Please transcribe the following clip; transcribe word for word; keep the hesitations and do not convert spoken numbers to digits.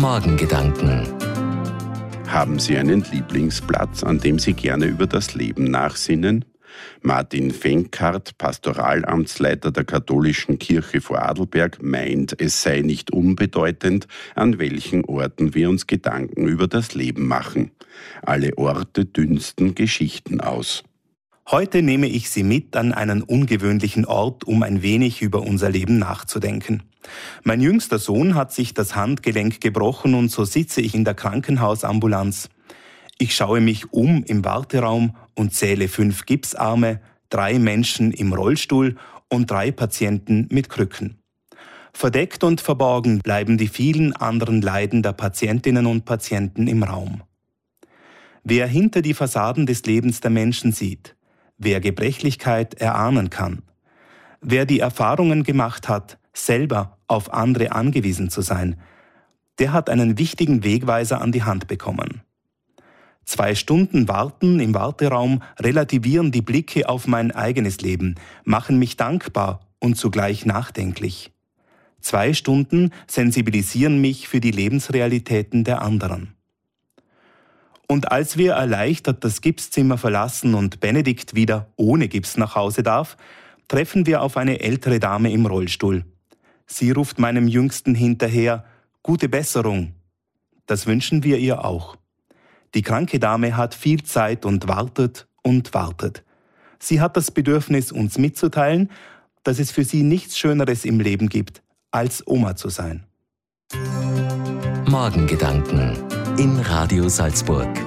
Morgengedanken. Haben Sie einen Lieblingsplatz, an dem Sie gerne über das Leben nachsinnen? Martin Fenkart, Pastoralamtsleiter der katholischen Kirche Vorarlberg, meint, es sei nicht unbedeutend, an welchen Orten wir uns Gedanken über das Leben machen. Alle Orte dünsten Geschichten aus. Heute nehme ich Sie mit an einen ungewöhnlichen Ort, um ein wenig über unser Leben nachzudenken. Mein jüngster Sohn hat sich das Handgelenk gebrochen und so sitze ich in der Krankenhausambulanz. Ich schaue mich um im Warteraum und zähle fünf Gipsarme, drei Menschen im Rollstuhl und drei Patienten mit Krücken. Verdeckt und verborgen bleiben die vielen anderen Leiden der Patientinnen und Patienten im Raum. Wer hinter die Fassaden des Lebens der Menschen sieht, wer Gebrechlichkeit erahnen kann, wer die Erfahrungen gemacht hat, selber auf andere angewiesen zu sein, der hat einen wichtigen Wegweiser an die Hand bekommen. Zwei Stunden Warten im Warteraum relativieren die Blicke auf mein eigenes Leben, machen mich dankbar und zugleich nachdenklich. Zwei Stunden sensibilisieren mich für die Lebensrealitäten der anderen. Und als wir erleichtert das Gipszimmer verlassen und Benedikt wieder ohne Gips nach Hause darf, treffen wir auf eine ältere Dame im Rollstuhl. Sie ruft meinem Jüngsten hinterher, gute Besserung. Das wünschen wir ihr auch. Die kranke Dame hat viel Zeit und wartet und wartet. Sie hat das Bedürfnis, uns mitzuteilen, dass es für sie nichts Schöneres im Leben gibt, als Oma zu sein. Morgengedanken in Radio Salzburg.